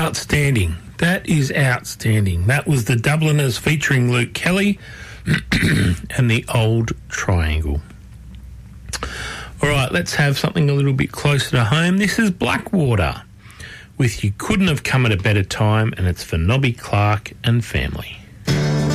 outstanding. That is outstanding. That was the Dubliners featuring Luke Kelly and the Old Triangle. All right, let's have something a little bit closer to home. This is Blackwater with You Couldn't Have Come at a Better Time, and it's for Nobby Clark and family.